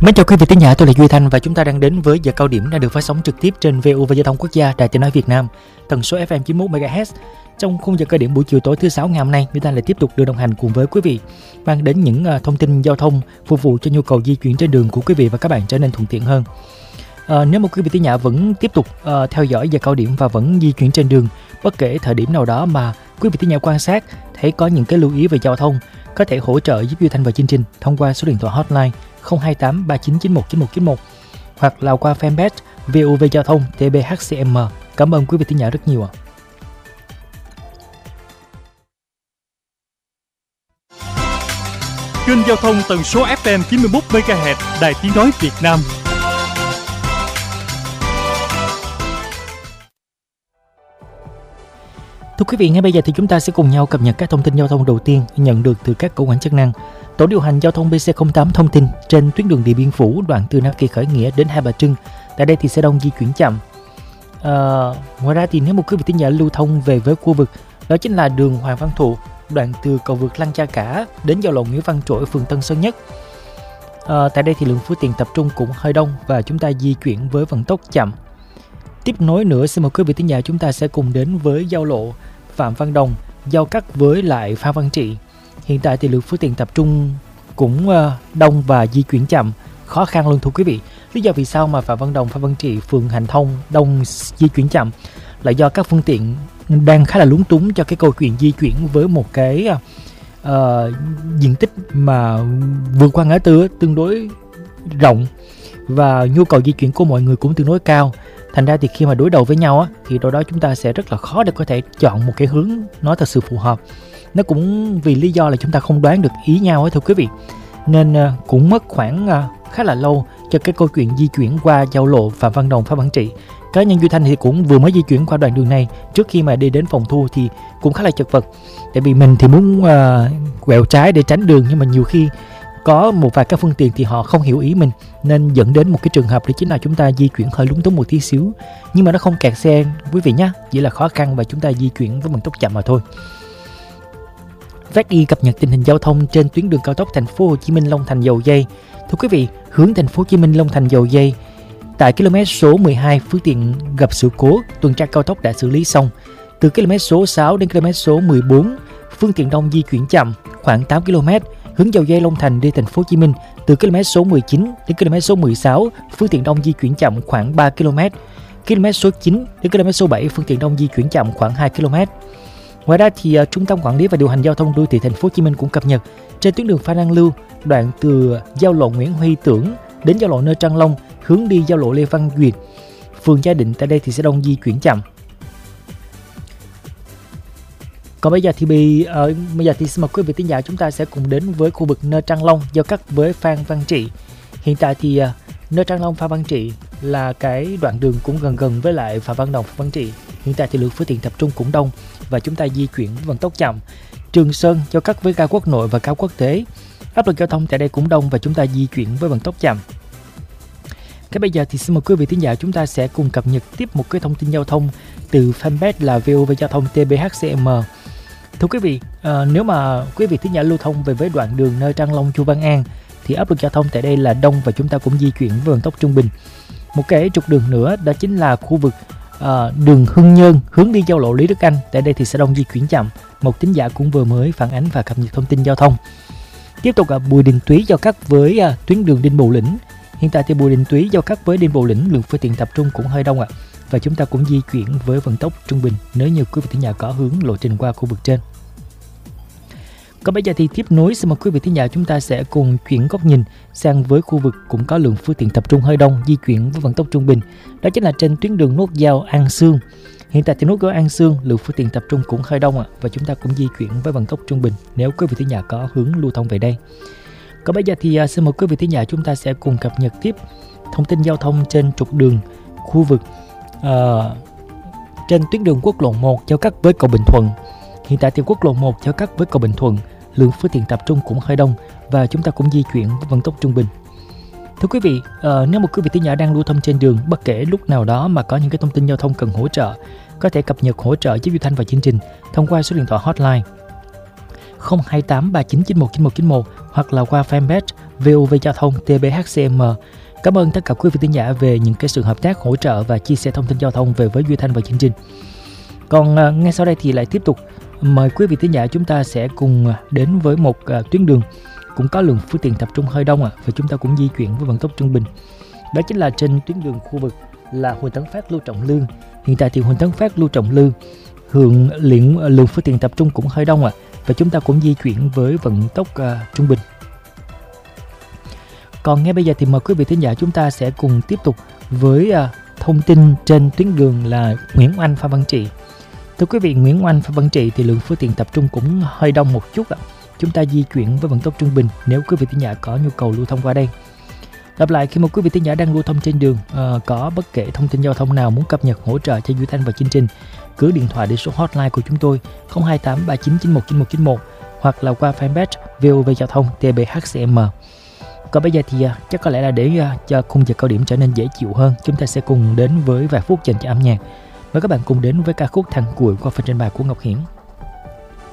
Mến chào quý vị thính giả, tôi là Duy Thanh và chúng ta đang đến với giờ cao điểm đang được phát sóng trực tiếp trên VOV Giao thông Quốc gia, Đài Tiếng nói Việt Nam, tần số FM 91 MHz. Trong khung giờ cao điểm buổi chiều tối thứ Sáu ngày hôm nay, Duy Thanh lại tiếp tục được đồng hành cùng với quý vị, mang đến những thông tin giao thông phục vụ cho nhu cầu di chuyển trên đường của quý vị và các bạn trở nên thuận tiện hơn. Nếu mà quý vị thính giả vẫn tiếp tục theo dõi giờ cao điểm và vẫn di chuyển trên đường, bất kể thời điểm nào đó mà quý vị thính giả quan sát thấy có những cái lưu ý về giao thông, có thể hỗ trợ giúp Duy Thanh và chương trình thông qua số điện thoại hotline 028 3991 9191 hoặc là qua fanpage VOV Giao thông TBHCM. Cảm ơn quý vị thính giả rất nhiều ạ. Kênh giao thông tần số FM 91 MHz, Đài Tiếng nói Việt Nam. Thưa quý vị, ngay bây giờ thì chúng ta sẽ cùng nhau cập nhật các thông tin giao thông đầu tiên nhận được từ các cơ quan chức năng. Tổ điều hành giao thông BC08 thông tin trên tuyến đường Điện Biên Phủ đoạn từ Nam Kỳ Khởi Nghĩa đến Hai Bà Trưng, tại đây thì xe đông di chuyển chậm. Ngoài ra thì nếu một quý vị thính giả lưu thông về với khu vực đó chính là đường Hoàng Văn Thụ, đoạn từ cầu vượt Lăng Cha Cả đến giao lộ Nguyễn Văn Trỗi, phường Tân Sơn Nhất. Tại đây thì lượng phương tiện tập trung cũng hơi đông và chúng ta di chuyển với vận tốc chậm. Tiếp nối nữa, xin mời quý vị thính giả chúng ta sẽ cùng đến với giao lộ Phạm Văn Đồng giao cắt với lại Phan Văn Trị. Hiện tại thì lượng phương tiện tập trung cũng đông và di chuyển chậm, khó khăn luôn thưa quý vị. Lý do vì sao mà Phạm Văn Đồng, Phan Văn Trị, phường Hành Thông đông di chuyển chậm là do các phương tiện đang khá là lúng túng cho cái câu chuyện di chuyển với một cái diện tích mà vượt qua ngã tư tương đối rộng và nhu cầu di chuyển của mọi người cũng tương đối cao. Thành ra thì khi mà đối đầu với nhau thì đâu đó chúng ta sẽ rất là khó để có thể chọn một cái hướng nó thật sự phù hợp. Nó cũng vì lý do là chúng ta không đoán được ý nhau thưa quý vị, nên cũng mất khoảng khá là lâu cho cái câu chuyện di chuyển qua giao lộ Phạm Văn Đồng, Phan Văn Trị. Cá nhân Duy Thanh thì cũng vừa mới di chuyển qua đoạn đường này trước khi mà đi đến phòng thu thì cũng khá là chật vật. Tại vì mình thì muốn quẹo trái để tránh đường, nhưng mà nhiều khi có một vài các phương tiện thì họ không hiểu ý mình, nên dẫn đến một cái trường hợp đó chính là chúng ta di chuyển hơi lúng túng một tí xíu. Nhưng mà nó không kẹt xe quý vị nhé, chỉ là khó khăn và chúng ta di chuyển với vận tốc chậm mà thôi. VEC cập nhật tình hình giao thông trên tuyến đường cao tốc Thành phố Hồ Chí Minh Long Thành Dầu Giây. Thưa quý vị, hướng Thành phố Hồ Chí Minh Long Thành Dầu Giây tại km số 12 phương tiện gặp sự cố, tuần tra cao tốc đã xử lý xong. Từ km số 6 đến km số 14 phương tiện đông di chuyển chậm khoảng 8 km. Hướng Dầu Giây Long Thành đi Thành phố Hồ Chí Minh từ km số 19 đến km số 16 phương tiện đông di chuyển chậm khoảng 3 km. Km số 9 đến km số 7 phương tiện đông di chuyển chậm khoảng 2 km. Ngoài ra thì Trung tâm Quản lý và Điều hành Giao thông Đô thị Thành phố Hồ Chí Minh cũng cập nhật trên tuyến đường Phan Đăng Lưu đoạn từ giao lộ Nguyễn Huy Tưởng đến giao lộ Nơ Trăng Long hướng đi giao lộ Lê Văn Duyệt, phường Gia Định, tại đây thì sẽ đông di chuyển chậm. Còn bây giờ thì xin mời quý vị thính giả chúng ta sẽ cùng đến với khu vực Nơ Trăng Long giao cắt với Phan Văn Trị. Hiện tại thì Nơ Trăng Long Phan Văn Trị là cái đoạn đường cũng gần với lại Phạm Văn Đồng Phan Văn Trị. Hiện tại thì lượng phương tiện tập trung cũng đông và chúng ta di chuyển với vận tốc chậm. Trường Sơn giao cắt với ga quốc nội và ga quốc tế, áp lực giao thông tại đây cũng đông và chúng ta di chuyển với vận tốc chậm. Cái bây giờ thì xin mời quý vị thính giả chúng ta sẽ cùng cập nhật tiếp một cái thông tin giao thông từ fanpage là VOV Giao thông TBHCM. Thưa quý vị, nếu mà quý vị thính giả lưu thông về với đoạn đường Nơ Trăng Long Chu Văn An thì áp lực giao thông tại đây là đông và chúng ta cũng di chuyển với vận tốc trung bình. Một cái trục đường nữa đó chính là khu vực đường Hưng Nhơn hướng đi giao lộ Lý Đức Anh, tại đây thì sẽ đông di chuyển chậm. Một thính giả cũng vừa mới phản ánh và cập nhật thông tin giao thông. Tiếp tục Bùi Đình Túy giao cắt với tuyến đường Đinh Bộ Lĩnh. Hiện tại thì Bùi Đình Túy giao cắt với Đinh Bộ Lĩnh, lượng phương tiện tập trung cũng hơi đông và chúng ta cũng di chuyển với vận tốc trung bình nếu như quý vị thính giả có hướng lộ trình qua khu vực trên. Còn bây giờ thì tiếp nối, xin mời quý vị thính giả chúng ta sẽ cùng chuyển góc nhìn sang với khu vực cũng có lượng phương tiện tập trung hơi đông, di chuyển với vận tốc trung bình. Đó chính là trên tuyến đường nút giao An Sương. Hiện tại thì nút giao An Sương lượng phương tiện tập trung cũng hơi đông và chúng ta cũng di chuyển với vận tốc trung bình nếu quý vị thính giả có hướng lưu thông về đây. Còn bây giờ thì xin mời quý vị thính giả chúng ta sẽ cùng cập nhật tiếp thông tin giao thông trên trục đường khu vực trên tuyến đường quốc lộ 1 giao cắt với cầu Bình Thuận. Hiện tại thì quốc lộ 1 giao cắt với cầu Bình Thuận, lượng phương tiện tập trung cũng hơi đông và chúng ta cũng di chuyển với vận tốc trung bình. Thưa quý vị, nếu một quý vị thính giả đang lưu thông trên đường, bất kể lúc nào đó mà có những cái thông tin giao thông cần hỗ trợ, có thể cập nhật hỗ trợ giúp Duy Thanh và chương trình thông qua số điện thoại hotline 028 3991 9191 hoặc là qua fanpage VOV Giao thông TBHCM. Cảm ơn tất cả quý vị thính giả về những cái sự hợp tác, hỗ trợ và chia sẻ thông tin giao thông về với Duy Thanh và chương trình. Còn ngay sau đây thì lại tiếp tục mời quý vị thính giả chúng ta sẽ cùng đến với một tuyến đường cũng có lượng phương tiện tập trung hơi đông và chúng ta cũng di chuyển với vận tốc trung bình. Đó chính là trên tuyến đường khu vực là Huỳnh Tấn Phát, Lưu Trọng Lương. Hiện tại thì Huỳnh Tấn Phát, Lưu Trọng Lương lượng phương tiện tập trung cũng hơi đông và chúng ta cũng di chuyển với vận tốc trung bình. Còn ngay bây giờ thì mời quý vị thính giả chúng ta sẽ cùng tiếp tục với thông tin trên tuyến đường là Nguyễn Oanh, Phan Văn Trị. Thưa quý vị, Nguyễn Oanh, Phan Văn Trị thì lượng phương tiện tập trung cũng hơi đông một chút Chúng ta di chuyển với vận tốc trung bình nếu quý vị thính giả có nhu cầu lưu thông qua đây. Lặp lại, khi mà quý vị thính giả đang lưu thông trên đường có bất kể thông tin giao thông nào muốn cập nhật hỗ trợ cho Duy Thanh và chương trình, cứ điện thoại đến số hotline của chúng tôi 028 3991 9191 hoặc là qua fanpage VOV Giao thông TBHCM. Còn bây giờ thì chắc có lẽ là để cho khung giờ cao điểm trở nên dễ chịu hơn, chúng ta sẽ cùng đến với vài phút dành cho âm nhạc. Mời các bạn cùng đến với ca khúc Thằng Cuội qua phần trình bày của Ngọc Hiển.